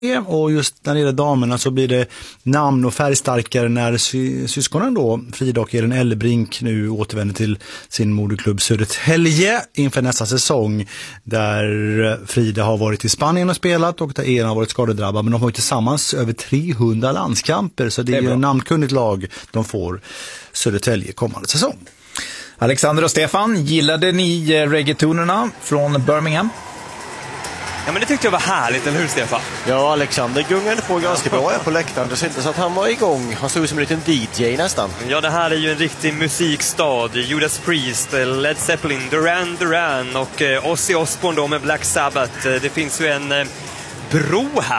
Och just när det gäller damerna så blir det namn och färgstarkare när syskonen då, Frida och Elin Ellebrink, nu återvänder till sin moderklubb Södertälje inför nästa säsong, där Frida har varit i Spanien och spelat och där Elin har varit skadedrabbad, men de har ju tillsammans över 300 landskamper, så det är ju en namnkunnigt lag de får Södertälje kommande säsong. Alexander och Stefan, gillade ni reggaetonerna från Birmingham? Ja, men det tyckte jag var härligt, eller hur Stefan? Ja, Alexander gungade på ganska bra här på läktaren. Det syntes att han var igång. Han stod som en liten DJ nästan. Ja, det här är ju en riktig musikstad. Judas Priest, Led Zeppelin, Duran och Ozzy Osbourne då med Black Sabbath. Det finns ju en bro här